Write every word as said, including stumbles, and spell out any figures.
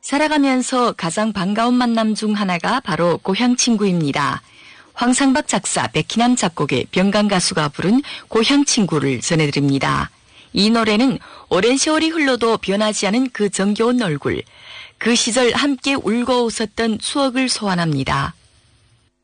살아가면서 가장 반가운 만남 중 하나가 바로 고향 친구입니다. 황상박 작사, 백희남 작곡의 병강 가수가 부른 고향 친구를 전해드립니다. 이 노래는 오랜 세월이 흘러도 변하지 않은 그 정겨운 얼굴, 그 시절 함께 울고 웃었던 추억을 소환합니다.